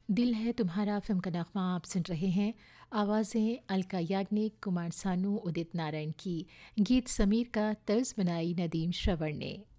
दिल है तुम्हारा फिल्म का नगमा आप सुन रहे हैं। आवाज़ें अलका याग्निक, कुमार सानू, उदित नारायण की। गीत समीर का तर्ज बनाई नदीम श्रवण ने।